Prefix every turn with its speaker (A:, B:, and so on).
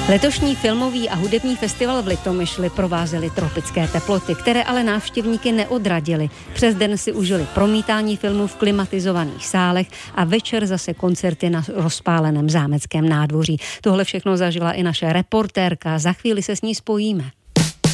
A: Letošní filmový a hudební festival v Litomyšli provázely tropické teploty, které ale návštěvníky neodradily. Přes den si užili promítání filmů v klimatizovaných sálech a večer zase koncerty na rozpáleném zámeckém nádvoří. Tohle všechno zažila i naše reportérka, za chvíli se s ní spojíme.